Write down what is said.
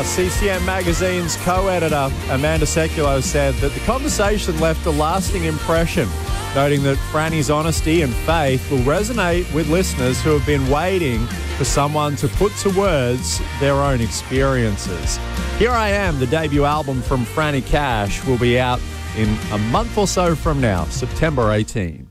CCM Magazine's co-editor, Amanda Seculo, said that the conversation left a lasting impression, noting that Franny's honesty and faith will resonate with listeners who have been waiting for someone to put to words their own experiences. Here I Am, the debut album from Franny Cash, will be out in a month or so from now, September 18.